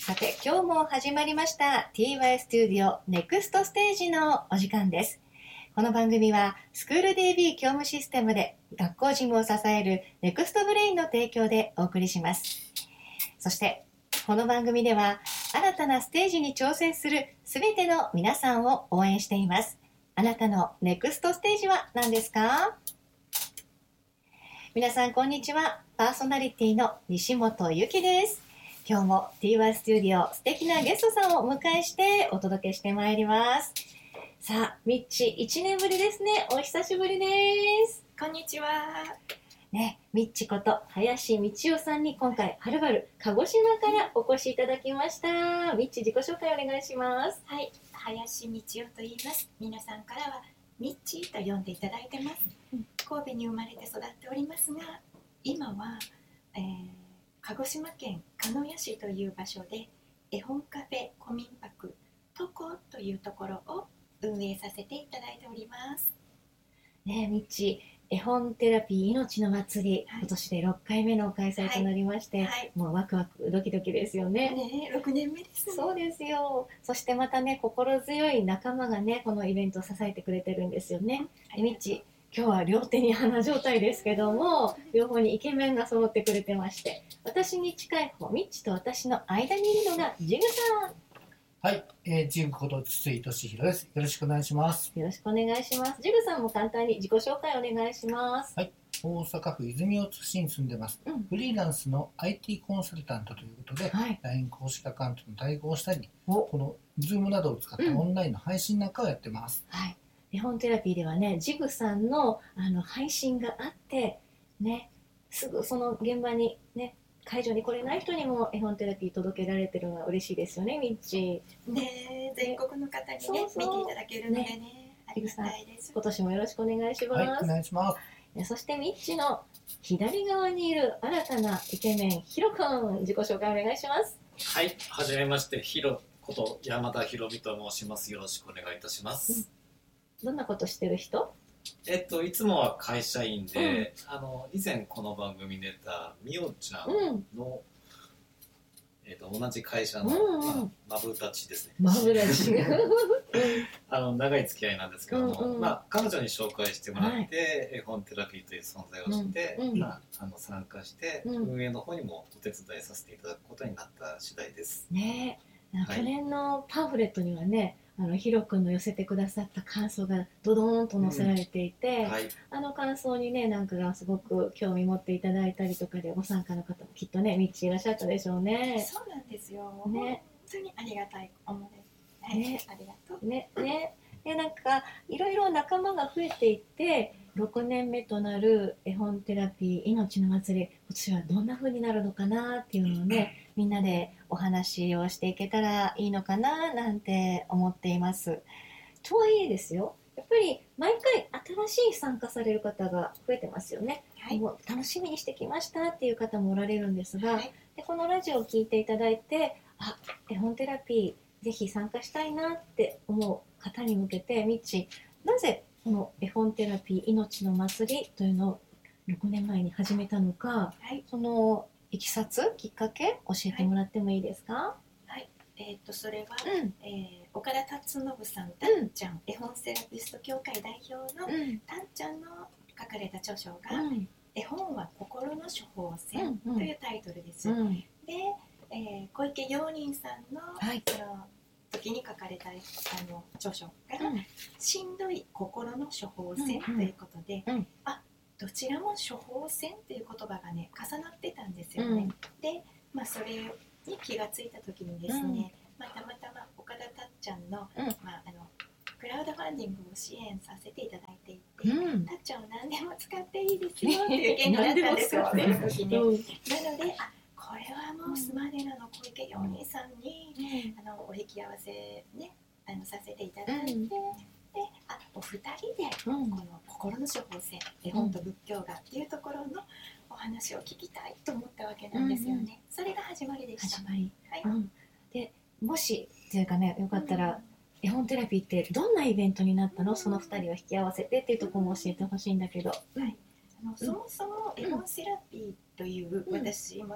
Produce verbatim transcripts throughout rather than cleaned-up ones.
さて、今日も始まりました ティーワイ スタジオネクストステージのお時間です。この番組はスクール ディービー 教務システムで学校事務を支えるネクストブレインの提供でお送りします。そしてこの番組では新たなステージに挑戦するすべての皆さんを応援しています。あなたのネクストステージは何ですか？皆さんこんにちは。パーソナリティの西本由紀です。今日も ティーワイ スタジオ素敵なゲストさんをお迎えしてお届けしてまいります。さあ、ミッチいちねんぶりですね。お久しぶりです。 こんにちは。 ね、ミッチこと林道夫さんに今回はるばる鹿児島からお越しいただきました。ミッチ自己紹介お願いします。 はい、林道夫と言います。皆さんからはミッチと呼んでいただいてます。神戸に生まれて育っておりますが、今は、えー、鹿児島県鹿屋市という場所で絵本カフェ古民泊トコというところを運営させていただいております。 ねえ、ミッチ、絵本テラピー命の祭り、 はい、 今年でろっかいめの開催となりまして、はいはい、もうワクワクドキドキですよね。 ねえ、ろくねんめですね。 そうですよ。そしてまたね、心強い仲間がね、このイベントを支えてくれてるんですよね。うん、ミッチ、今日は両手に花状態ですけども、両方にイケメンが揃ってくれてまして、私に近い方、ミッチと私の間にいるのがジグさん。 はい、えー、ジグこと筒井俊弘です。よろしくお願いします。 よろしくお願いします。ジグさんも簡単に自己紹介お願いします。 はい、大阪府泉大津市に住んでます。うん、フリーランスの アイティー コンサルタントということで、はい、ライン 公式アカウントの代行をしたり、この Zoom などを使ったオンラインの配信なんかをやってます。 うん、はい。絵本テラピーではね、ジグさんのあの配信があってね、すぐその現場にね、会場に来れない人にも絵本テラピー届けられてるのは嬉しいですよね、ミッチ。 ね、全国の方にね、そうそう見ていただけるのでね、ね、ありがたいです。 今年もよろしくお願いします。 はい、お願いします。 そしてミッチの左側にいる新たなイケメン、ヒロ君、自己紹介お願いします。 はい、はじめまして、ヒロこと山田ひろみと申します。よろしくお願いいたします。 うん、どんなことしてる人？ えっと、いつもは会社員で、うん、あの以前この番組に出たみおちゃんの、うんえっと、同じ会社の、うんうんまあ、マブダチですね。 マブダチあの長い付き合いなんですけども、うんうんまあ、彼女に紹介してもらって、はい、絵本テラピーという存在を知って、うんうんまあ、あの参加して、うん、運営の方にもお手伝いさせていただくことになった次第です。 ねえ、去年のパンフレットにはね、あのヒロ君の寄せてくださった感想がドドーンと載せられていて、うんはい、あの感想にねなんかがすごく興味持っていただいたりとかでご参加の方もきっとねミッチいらっしゃったでしょうね。 そうなんですよ、ね、本当にありがたい思いですね。ね、ありがとうねねでなんかいろいろ仲間が増えていってろくねんめとなる絵本テラピー命の祭り、今年はどんな風になるのかなっていうのをねみんなでお話をしていけたらいいのかななんて思っています。とはいえですよ、やっぱり毎回新しい参加される方が増えてますよね、はい、もう楽しみにしてきましたっていう方もおられるんですが、はい、でこのラジオを聞いていただいてあ絵本テラピーぜひ参加したいなって思う方に向けてミッチなぜこの絵本テラピー命の祭りというのをろくねんまえに始めたのか、はい、そのいきさつきっかけ教えてもらってもいいですか？ はい、はい、えー、っとそれは、うんえー、岡田達信さん、たんちゃん、うん、絵本セラピスト協会代表の、うん、たんちゃんの書かれた著書が、うん、絵本は心の処方箋というタイトルです、うんうん、で、えー、小池陽人さんの、はい、その時に書かれたあの著書が、うん、しんどい心の処方箋ということで、うんうん、あどちらも処方箋という言葉がね重なってたんですよね、うん、で、まあ、それに気がついた時にですね、うんまあ、たまたま岡田たっちゃんの、うんまあ、あのクラウドファンディングを支援させていただいていて、うん、たっちゃんを何でも使っていいですよっていう件になったんですよね時ね、うん、なのであこれはもうスマデラの小池陽人さんに、うん、あのお引き合わせ、ね、あのさせていただいて、うん、であお二人で、うん、この心の処方箋絵本と仏教画っていうところのお話を聞きたいと思ったわけなんですよね、うん、それが始まりでした。 始まり、はいうん、でもしというかねよかったら、うん、絵本テラピーってどんなイベントになったの、うん、そのふたりを引き合わせてっていうところも教えてほしいんだけど、 はい、あのそもそも絵本セラピーという、うん、私今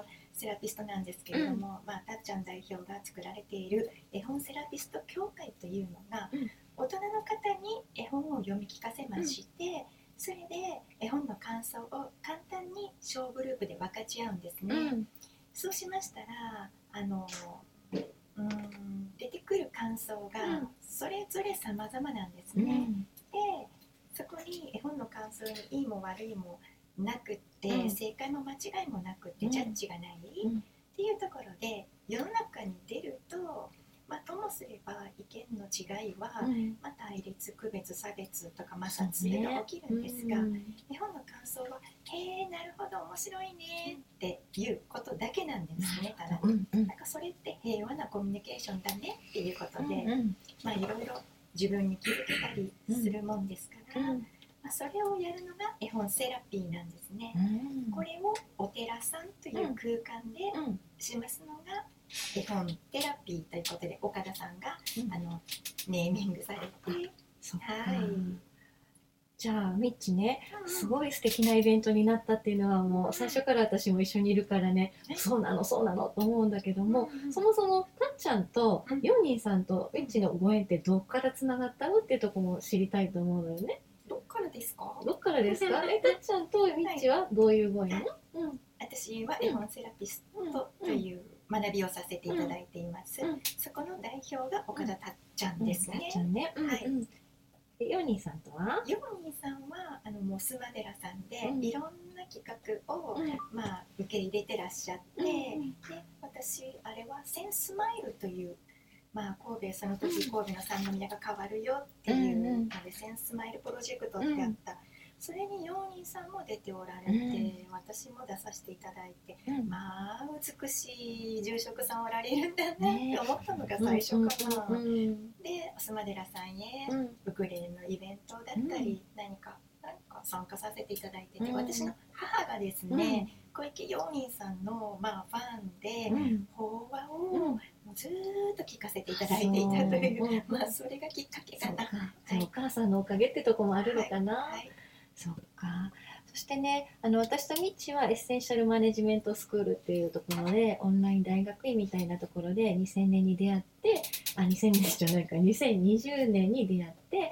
セラピストなんですけれども、うん、まあ、たっちゃん代表が作られている絵本セラピスト協会というのが、うん、大人の方に絵本を読み聞かせまして、うん、それで絵本の感想を簡単に小グループで分かち合うんですね、うん、そうしましたらあのうーん出てくる感想がそれぞれ様々なんですね、うん、でそこに絵本の感想にいいも悪いもなくって、うん、正解も間違いもなくって、うん、ジャッジがない、うん、っていうところで世の中に出ると、まあ、ともすれば意見の違いは、うんまあ、対立区別差別とか摩擦が起きるんですが、ねうん、絵本の感想はへーなるほど面白いねっていうことだけなんですね、ただ、うんうん、なんかそれって平和なコミュニケーションだねっていうことで、うんうんまあ、いろいろ自分に気づけたりするもんですから、うんまあ、それをやるのが絵本セラピーなんですね、うん、これをお寺さんという空間でしますのが絵本テラピーということで岡田さんが、うん、あのネーミングされて、 はい、じゃあミッチね、うん、すごい素敵なイベントになったっていうのはもう最初から私も一緒にいるからね、うん、そうなのそうなのと思うんだけども、うん、そもそもたっちゃんとヨンニーさんとミッチのご縁ってどっからつながったのっていうところも知りたいと思うのよね。 どっからですか？ どっからですか？え、たっちゃんとミッチはどういうご縁？はいうん、私は絵本セラピストという学びをさせていただいています、うんうん、そこの代表が岡田たっちゃんですね、 うん、たっちゃんね、はい、うんでヨニーさんとはヨニーさんはあのもうスマデラさんで、うん、いろんな企画を、うんまあ、受け入れてらっしゃって、うん、で私あれはセンスマイルというまあ、神戸その時神戸の三宮が変わるよっていうので、うん、センスマイルプロジェクトってあった、うん、それにヨーニーさんも出ておられて、うん、私も出させていただいて、うん、まあ美しい住職さんおられるんだなって思ったのが最初かな、うんうんうん、で須磨寺さんへ、うん、ウクレレのイベントだったり、うん、何か何か参加させていただいてて、うん、私の母がですね、うん小池ヨーニーさんの、まあ、ファンで、うん、法話をずーっと聞かせていただいていたという、うん、まあそれがきっかけかな。 そうか、はい、お母さんのおかげってとこもあるのかな。はいはい、そうか。そしてね、あの私とミッチはエッセンシャルマネジメントスクールっていうところでオンライン大学院みたいなところでにせんねんに出会って、あにせんねんじゃないかにせんにじゅうねんに出会って、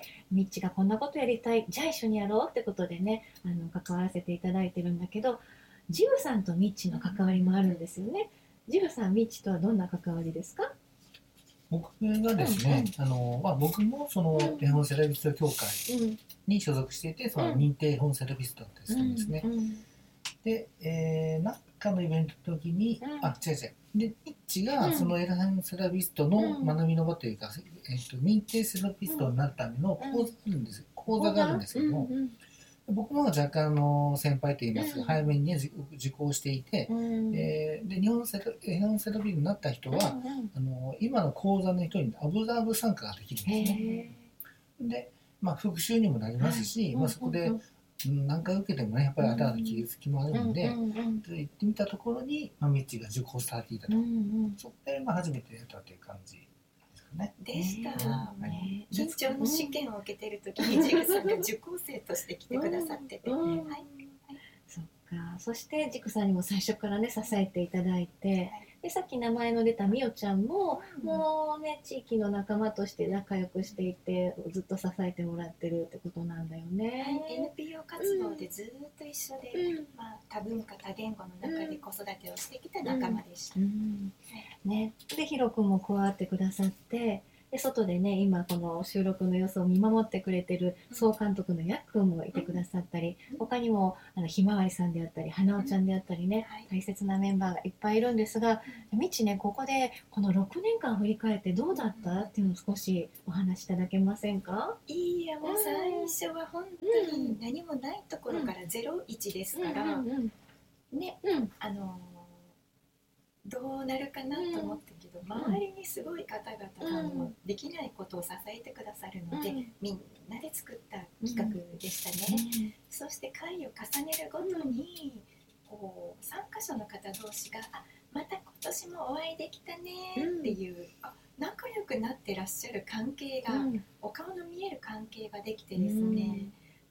ミッチがこんなことやりたい、じゃあ一緒にやろうってことでね、あの関わらせていただいてるんだけど。ジブさんとミッチの関わりもあるんですよね。ジブさん、ミッチとはどんな関わりですか？ 僕がですね、うんうんあのまあ、僕もその絵本セラピスト協会に所属していて、うん、その認定絵本セラピストってしてるんですね。うんうん、で、えー、何かのイベントの時に、うん、あ、違う違う。で、ミッチがその絵本セラピストの学びの場というか、うんえー、と認定セラピストになるための講座があるんです、講座があるんですけども、うんうん僕も若干の先輩といいますか、うん、早めに、ね、受講していて、うんえー、で日本セラ日本セラピーになった人は、うんうん、あの今の講座の人にアブザーブ参加ができるんですね。で、まあ、復習にもなりますし、まあ、そこで、うん、何回受けてもねやっぱりあたあた気づきもあるので、うんうんうん、行ってみたところに、まあ、ミッチが受講されていたと、うんうん、そこで、まあ、初めてやったという感じ。ね、 でした、ね、緊張の試験を受けている時にジグさんが受講生として来てくださってて、うんうんはい、 そっか。そしてジグさんにも最初からね支えていただいて、はい、でさっき名前の出たみおちゃんも、うん、もうね地域の仲間として仲良くしていてずっと支えてもらってるってことなんだよね、 はい、エヌピーオー 活動でずっと一緒で、うんまあ、多文化多言語の中で子育てをしてきた仲間でした、うんうんね、でヒロ君も加わってくださってで外でね今この収録の様子を見守ってくれてる総監督のヤックンもいてくださったり、うん、他にもあのひまわりさんであったり花尾ちゃんであったりね、うん、大切なメンバーがいっぱいいるんですが、うん、みちねここでこのろくねんかん振り返ってどうだったっていうのを少しお話しいただけませんか？ いやもう最初は本当に何もないところからゼロイチですから、うんうんうん、ね、うん、あのどうなるかなと思ったけど、うん、周りにすごい方々がもうできないことを支えてくださるので、うん、みんなで作った企画でしたね、うん、そして回を重ねるごとに、うん、こう参加者の方同士があまた今年もお会いできたねっていう、うん、あ仲良くなってらっしゃる関係が、うん、お顔の見える関係ができてですね、うん、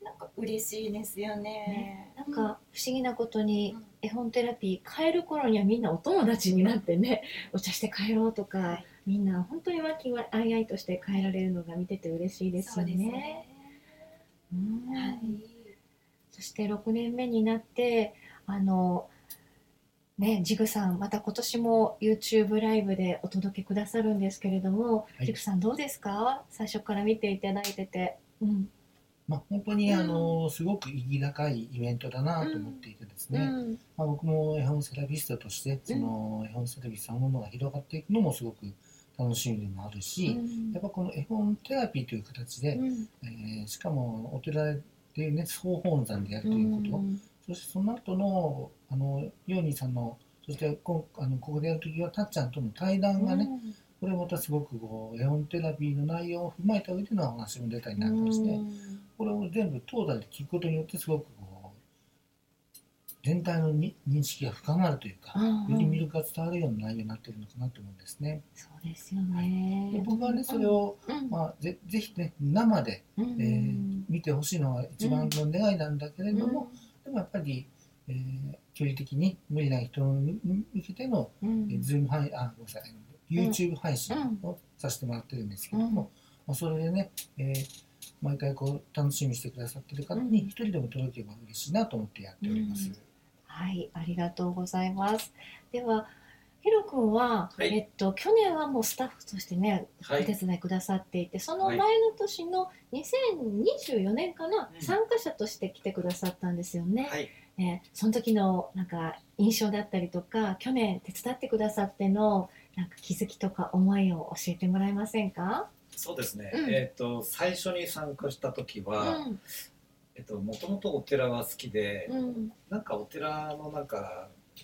なんか嬉しいですよね。 ね、なんか不思議なことに、絵本テラピー帰る頃にはみんなお友達になってね、お茶して帰ろうとか、はい、みんな本当に和気あいあいとして帰られるのが見てて嬉しいですよね。そうですね。うん、はい、そしてろくねんめになってあのね、ジグさんまた今年も YouTube ライブでお届けくださるんですけれども、はい、ジグさんどうですか、最初から見ていただいてて。うん、 まあ、本当にあの、うん、すごく意義高いイベントだなと思っていてですね、うん、まあ、僕も絵本セラピストとしてその絵本セラピーそのものが広がっていくのもすごく楽しみでもあるし、うん、やっぱこの絵本テラピーという形で、うん、えー、しかもお寺でね総本山でやるということ、うん、そしてその後のあのヨーニーさんのそしてこあのここでやるときはたっちゃんとの対談がね、うん、これまたすごくこう絵本テラピーの内容を踏まえた上での話も出たりなんかして、うん、これを全部トータルで聞くことによってすごくこう全体の認識が深まるというか、より魅力が伝わるような内容になっているのかなと思うんですね。 そうですよね。 はい、で僕はねそれを、うん、まあ、ぜ, ぜひね生で、うん、えー、見てほしいのが一番の願いなんだけれども、うん、でもやっぱり、えー、距離的に無理な人に向けての、うん、えー、ズーム配あごめんなさい YouTube 配信をさせてもらってるんですけども、うん、まあ、それでね、えー、毎回こう楽しみにしてくださってる方に一人でも届けば嬉しいなと思ってやっております。うん、 はい、ありがとうございます。ではヒロ君は、はい、えっと、去年はもうスタッフとしてね、はい、お手伝いくださっていて、その前の年のにせんにじゅうよねんかな、はい、参加者として来てくださったんですよね。はい、えー、その時のなんか印象だったりとか、去年手伝ってくださってのなんか気づきとか思いを教えてもらえませんか？ そうですね、うん、えーと、最初に参加した時は、うん、えっと、もともとお寺は好きで、うん、なんかお寺のなんか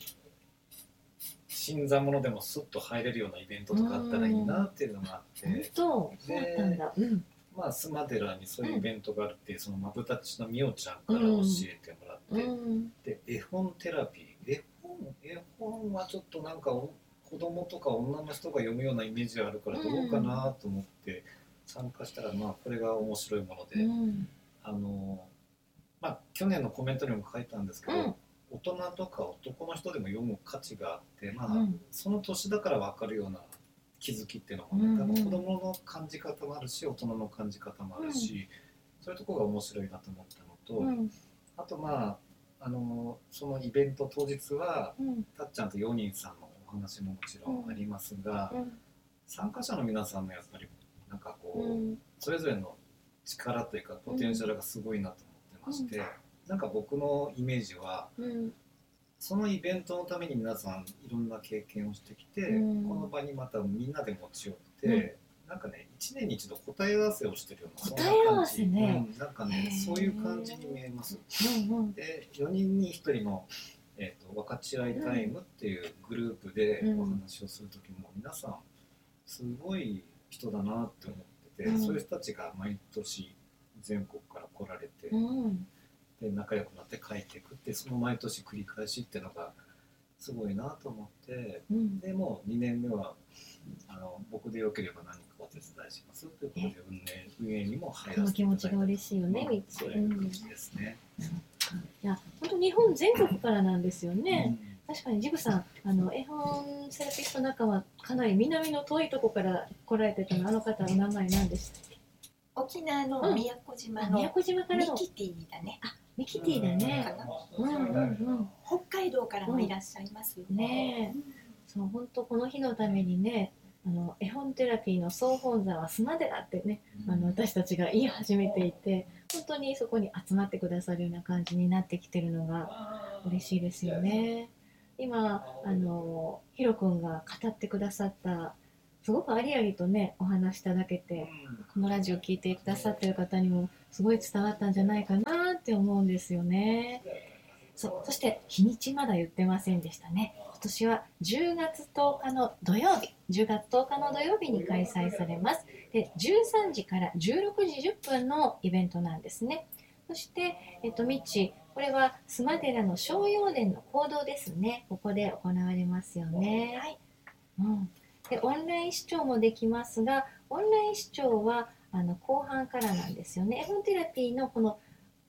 新参者でもスッと入れるようなイベントとかあったらいいなっていうのがあって、 本当そうだったんだ、うん、 まあ須磨寺にそういうイベントがあるっていう、そのまぶたちのみおちゃんから教えてもらって、うん、で絵本テラピー絵本絵本はちょっとなんか子供とか女の人が読むようなイメージがあるからどうかなと思って参加したら、まあこれが面白いもので、うん、あのまあ去年のコメントにも書いたんですけど、うん、大人とか男の人でも読む価値があって、まあ、うん、その年だから分かるような気づきっていうのも、ね、うんうん、子供の感じ方もあるし大人の感じ方もあるし、うん、そういうところが面白いなと思ったのと、うん、あとまああのそのイベント当日は、うん、たっちゃんとよにんさんのお話ももちろんありますが、うん、参加者の皆さんのやっぱりなんかこう、うん、それぞれの力というかポテンシャルがすごいなと思ってまして、うん、なんか僕のイメージは、うん、そのイベントのために皆さんいろんな経験をしてきて、うん、この場にまたみんなで持ち寄って、うん、なんかねいちねんに一度答え合わせをしてるような答え合わせね、 うん、なんかねそういう感じに見えます、うんうん、でよにんにひとりの、えーと、分かち合いタイムっていうグループでお話をする時も皆さんすごい人だなって思ってて、うん、そういう人たちが毎年全国から来られて、うん、で仲良くなって帰っていくってその毎年繰り返しっていうのがすごいなと思って、うん、でもうにねんめはあの僕でよければ何かお手伝いしますということで運営、運営にも入らせていただいて、 その気持ちが嬉しいよね、みっち。 そういう感じですね、 うん、いや本当日本全国からなんですよね、うん、確かにジブさんあの絵本セラピスト仲間かなり南の遠いとこから来られてたの、あの方の名前何でしたっけ？ 沖縄の宮古島の、 宮古島からのミキティだね。 あ、ミキティだね。うんうんうん。 北海道からもいらっしゃいますよね。うん、そう本当この日のためにね、あの絵本テラピーの総本山は須磨寺ってね、うん、あの私たちが言い始めていて、本当にそこに集まってくださるような感じになってきてるのが嬉しいですよね。今あのヒロ君が語ってくださったすごくありありとねお話しいただけて、このラジオ聞いてくださってる方にもすごい伝わったんじゃないかなって思うんですよね。そう、そして日にちまだ言ってませんでしたね。今年はじゅうがつとおかの土曜日、じゅうがつとおかの土曜日に開催されます。で、じゅうさんじからじゅうろくじじゅっぷんのイベントなんですね。そして、えっと、ミッチ、これは須磨寺の正陽殿の講堂ですね。ここで行われますよね。はい。うん。で、オンライン視聴もできますが、オンライン視聴はあの後半からなんですよね。絵本テラピーのこの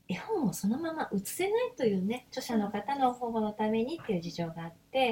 絵本をそのまま写せないというね、著者の方の保護のためにっていう事情があって、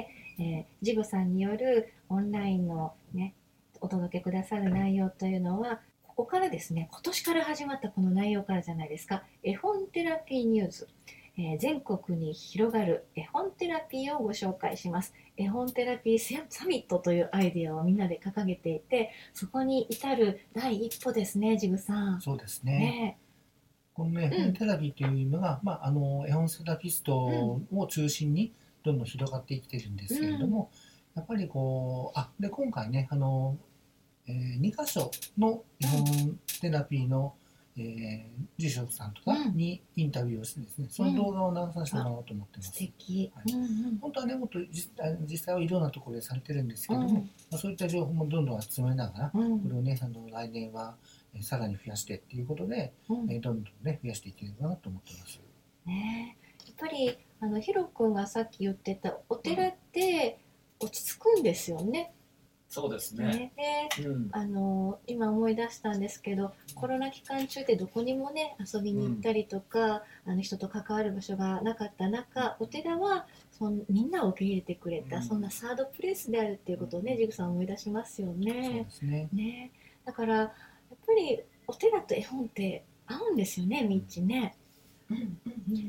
えー、ジグさんによるオンラインのね、お届けくださる内容というのは、ここからですね、今年から始まったこの内容からじゃないですか。絵本テラピーニュース、えー、全国に広がる絵本テラピーをご紹介します。絵本テラピーサミットというアイデアをみんなで掲げていて、そこに至る第一歩ですね、ジグさん。 そうですね。 ね、 この絵本テラピーというのが、うん、まあ、あの絵本セラピストを中心にどんどん広がってきているんですけれども、うん、やっぱりこうあで今回ねあの、えー、にかしょの絵本テラピーの、えー、住職さんとかにインタビューをしてですね、その動画を流させてもらおうと思ってます。 素敵、 はい、うんうん、本当はねもっと実際はいろんなところでされてるんですけども、うんまあ、そういった情報もどんどん集めながら、うん、これをねあの来年はさらに増やしてっていうことで、うん、どんどんね増やしていけるかなと思ってます。 ね、やっぱりあのヒロ君がさっき言ってたお寺って落ち着くんですよね。 そうですね。 ねで、うん、あの今思い出したんですけど、コロナ期間中でどこにもね遊びに行ったりとか、うん、あの人と関わる場所がなかった中、お寺はそんみんなを受け入れてくれた、うん、そんなサードプレイスであるっていうことをね、ジグさん思い出しますよね。 そうですね。 ね、だからやっぱりお寺と絵本って合うんですよね、みっちね。 うんうん、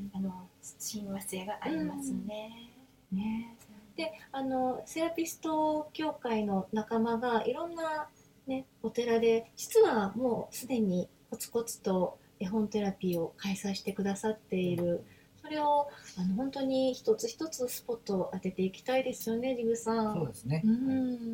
あの親和性がありますね。 うん、ね。で、あのセラピスト協会の仲間がいろんな、ね、お寺で実はもうすでにコツコツと絵本テラピーを開催してくださっている。それをあの本当に一つ一つスポットを当てていきたいですよね、ジグさん。 そうですね。 うん、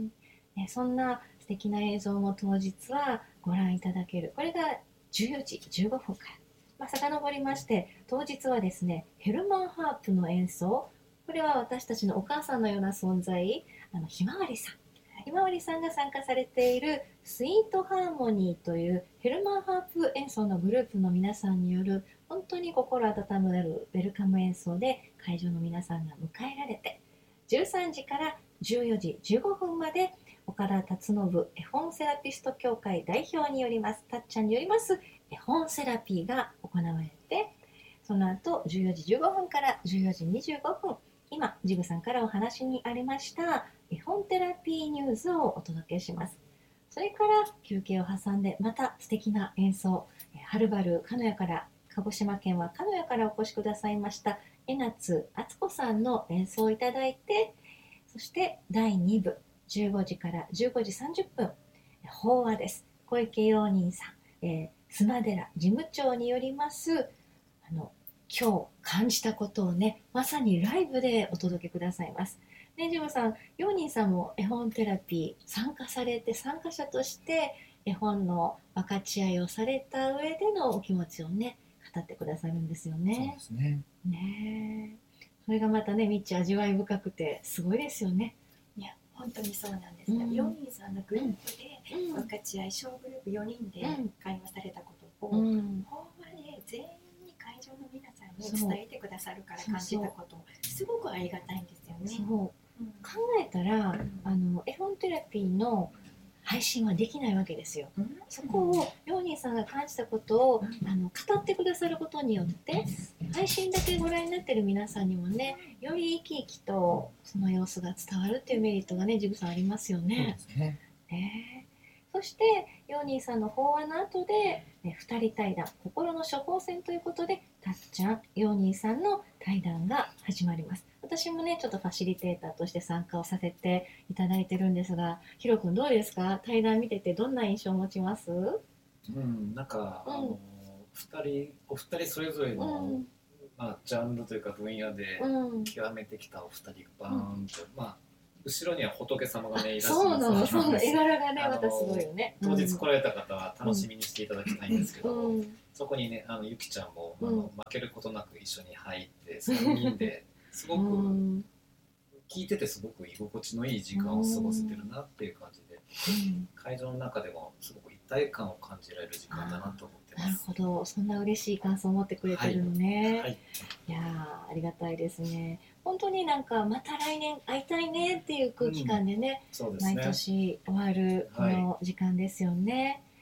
ね、そんな素敵な映像も当日はご覧いただける。これがじゅうよじじゅうごふんから。まあ、遡りまして、当日はですね、ヘルマンハープの演奏。これは私たちのお母さんのような存在、あのひまわりさん。ひまわりさんが参加されているスイートハーモニーというヘルマンハープ演奏のグループの皆さんによる本当に心温まるウェルカム演奏で会場の皆さんが迎えられて、じゅうさんじからじゅうよじじゅうごふんまで岡田達信絵本セラピスト協会代表によります、たっちゃんによります絵本セラピーが行われて、その後じゅうよじじゅうごふんからじゅうよじにじゅうごふん、今ジグさんからお話にありました絵本テラピーニュースをお届けします。それから休憩を挟んでまた素敵な演奏、はるばる鹿屋から、鹿児島県は鹿屋からお越しくださいました江夏敦子さんの演奏をいただいて、そしてだいに部じゅうごじからじゅうごじさんじゅっぷん、法話です。小池陽人さん、えー、須磨寺事務長によりますあの今日感じたことをね、まさにライブでお届けくださいます。ね、ジムさん、ヨーニーさんも絵本テラピー参加されて、参加者として絵本の分かち合いをされた上でのお気持ちをね、語ってくださるんですよね。 そうですね。 ね、それがまたね、みっち味わい深くてすごいですよね。 いや、本当にそうなんですね。うん、ヨーニーさんのグループで分かち合い、小グループよにんで会話されたことを、うん、ほんまに全員会場の皆さんに伝えてくださるから感じたことすごくありがたいんですよね。 そう、うん、考えたら、うん、あの絵本テラピーの配信はできないわけですよ、うん、そこをヨーニーさんが感じたことを、うん、あの語ってくださることによって配信だけご覧になってる皆さんにもね、より生き生きとその様子が伝わるっていうメリットがね、ジグさんありますよね。 そうですね。 ね、そしてヨーニーさんの法話の後で、ね、ふたり対談、心の処方箋ということでたっちゃん、ヨーニーさんの対談が始まります。私もねちょっとファシリテーターとして参加をさせていただいてるんですが、ヒロ君どうですか？対談見ててどんな印象を持ちます？ うん、なんか、うん、あのふたりお二人それぞれの、うん、まあ、ジャンルというか分野で極めてきたお二人バーンと、うん、まあ後ろには仏様がねいらっしゃる。 そうなの、そうなの、絵柄がねまたすごいよね。 当日来られた方は楽しみにしていただきたいんですけど、うん、そこにねあのゆきちゃんも、うん、あの負けることなく一緒に入ってさんにんですごく、うん、聞いててすごく居心地のいい時間を過ごせてるなっていう感じで、うん、会場の中でもすごく一体感を感じられる時間だなと思ってます。 なるほど、そんな嬉しい感想を持ってくれてるのね。はいはい、いやありがたいですね。本当になんかまた来年会いたいねっていう空気感でね、うん、そうですね、毎年終わるこの時間ですよね。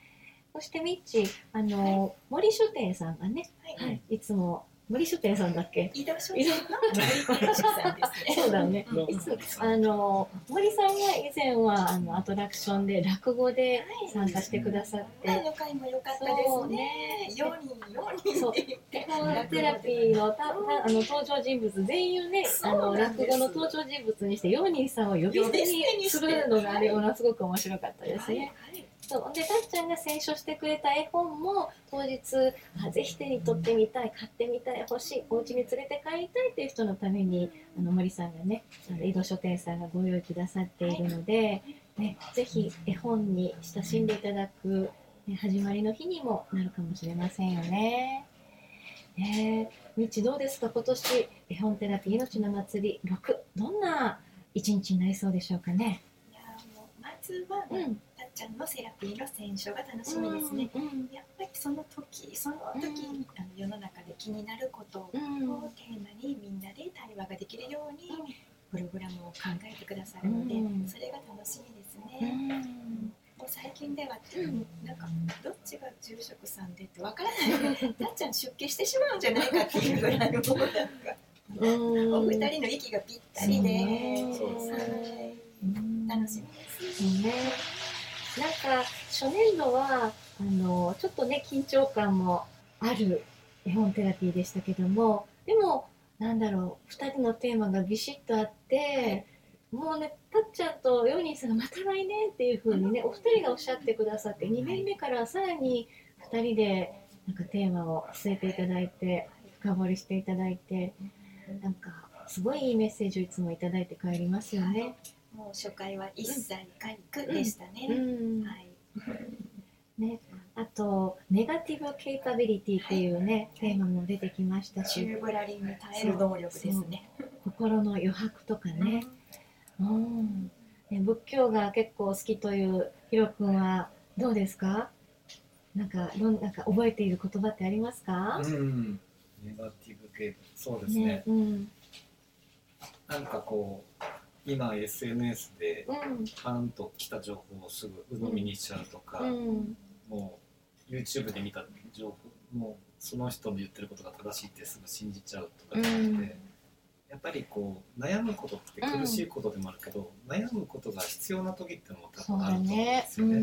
そしてミッチ、あの、はい、森書店さんがね、はいはい、いつも森書店さんだっけ？ 移動書店の森店主さんですね。 そうだね。いつあの森さんが以前はあのアトラクションで落語で参加してくださって、 はい、あの回も良かったですね。よにんよにんそう絵本テラピーのたたあの登場人物全員をね、あの落語の登場人物にしてよにんさんを呼び捨てにするのがあれものすごく面白かったですね。はいはいそうでたっちゃんが選書してくれた絵本も当日あぜひ手に取ってみたい買ってみたい欲しいお家に連れて帰りたいという人のためにあの森さんがねあの井戸書店さんがご用意くださっているので、ね、ぜひ絵本に親しんでいただく、ね、始まりの日にもなるかもしれませんよね。ねえみちどうですか今年絵本テラピー命の祭りろくどんな一日になりそうでしょうかね。 いやもうまずは、うんちゃんのセラピーの選書が楽しみですね、うんうん、やっぱりその時その時、うん、あの世の中で気になることをテーマにみんなで対話ができるようにプログラムを考えてくださるので、うん、それが楽しみですね、うん、もう最近では、うん、なんかどっちが住職さんでってわからないたっちゃん出家してしまうんじゃないかっていうぐらいのもうなんかうんお二人の息がぴったりで、そうですね、楽しみですね。 なんか初年度はあのちょっとね緊張感もある絵本テラピーでしたけどもでもなんだろうふたりのテーマがビシッとあって、もうねたっちゃんとよにんさんがまた来年っていう風にねお二人がおっしゃってくださってにねんめからさらにふたりでなんかテーマを据えていただいて深掘りしていただいてなんかすごいいいメッセージをいつもいただいて帰りますよね。 もう初回は一切回復でしたね。うんうんはい、 ね、あとネガティブケイパビリティっていうね、はい、テーマも出てきましたし、 チューブラリンに耐える能力ですね。 心の余白とかね。うん、ね仏教が結構好きというヒロ君はどうですか？なんかどんなんか覚えている言葉ってありますか？ うん、ネガティブケイパそうですね。ねうん、なんかこう。今 エスエヌエス でパンと来た情報をすぐ鵜呑みにしちゃうとか、うん、もう YouTube で見た情報もその人の言ってることが正しいってすぐ信じちゃうとかじゃなくて、うん、やっぱりこう悩むことって苦しいことでもあるけど、うん、悩むことが必要な時ってのも多分あると思うんですよね。うん、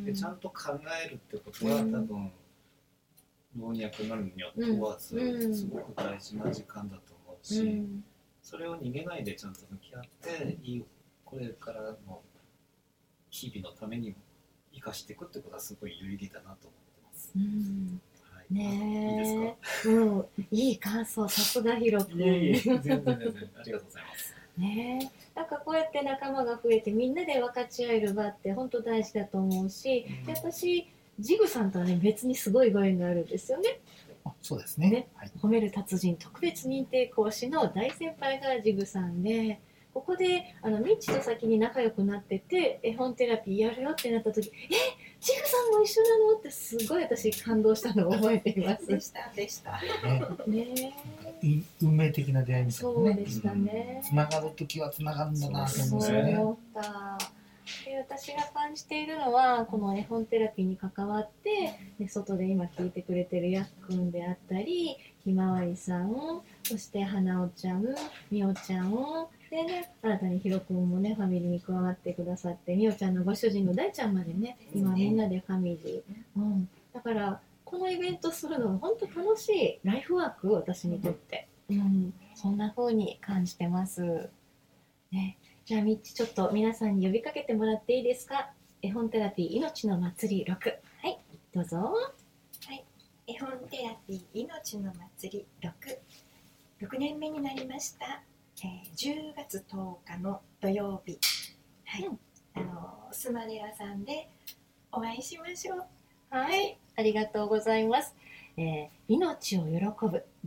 でちゃんと考えるってことは多分老若男女問わずすごく大事な時間だと思うし、うんそれを逃げないでちゃんと向き合っていいこれからの日々のために生かしていくってことはすごい有意義だなと思ってます。うんはい、ねいいですか？ うん、いい感想さすがヒロ君。 いえいえ全然全然ありがとうございます。 ねなんかこうやって仲間が増えてみんなで分かち合える場って本当大事だと思うし、うん、で私ジグさんとはね別にすごいご縁があるんですよね。 そうですね、 ねはい、褒める達人特別認定講師の大先輩がジグさんでここであのミッチと先に仲良くなってて絵本テラピーやるよってなった時えジグさんも一緒なのってすごい私感動したのを覚えていますでしたでしたねね運命的な出会いみたいなねそうでしたねつながる時はつながるんだなと思うんですよね。 そう思ったで私が感じているのはこの絵本テラピーに関わって、ね、外で今聞いてくれてるやっくんであったりひまわりさんそして花おちゃんみおちゃんでね新たにひろくんもねファミリーに加わってくださってみおちゃんのご主人の大ちゃんまでね今みんなでファミリー、うん、だからこのイベントするのが本当楽しいライフワーク私にとって、うん、そんな風に感じてますね。じゃあみっちちょっと皆さんに呼びかけてもらっていいですか？絵本テラピー命の祭りろくはいどうぞ。 はい絵本テラピー命の祭りろく ろくねんめになりました、えー、じゅうがつとおかの土曜日はい、うん、あのスマレラさんでお会いしましょう。 はいありがとうございます、えー、命を喜ぶ